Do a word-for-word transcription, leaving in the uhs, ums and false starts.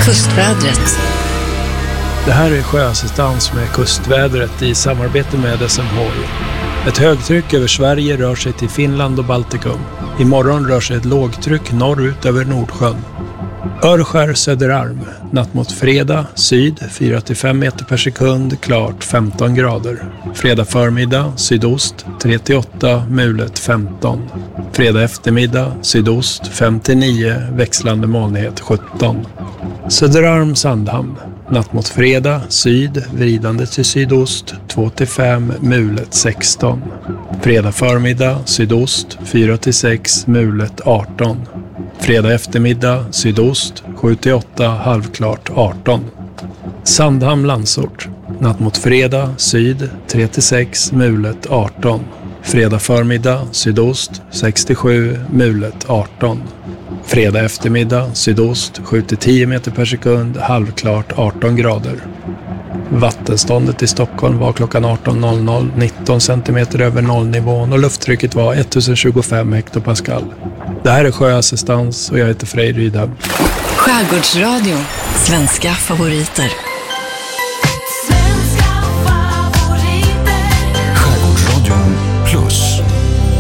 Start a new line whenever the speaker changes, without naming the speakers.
Kustvädret.
Det här är sjöassistans med kustvädret i samarbete med S M H I. Ett högtryck över Sverige rör sig till Finland och Baltikum. Imorgon rör sig ett lågtryck norrut över Nordsjön. Örskär Söderarm. Natt mot fredag, syd fyra till fem meter per sekund, klart femton grader. Fredag förmiddag, sydost tre till åtta, mulet femton. Fredag eftermiddag, sydost fem till nio, växlande molnighet sjutton. Söderarm Sandhamn. Natt mot fredag, syd, vridande till sydost två till fem, mulet sexton. Fredag förmiddag, sydost fyra till sex, mulet arton. Fredag eftermiddag, sydost sju till åtta, halvklart arton. Sandhamn Landsort. Natt mot fredag, syd tre till sex, mulet arton. Fredag förmiddag, sydost sex till sju, mulet arton. Fredag eftermiddag, sydost sju till tio meter per sekund, halvklart arton grader. Vattenståndet i Stockholm var klockan arton noll noll nitton centimeter över nollnivån och lufttrycket var ettusen tjugofem hektopascal. Det här är Sjöassistans och jag heter Frej Rydhem.
Skärgårdsradio, svenska favoriter.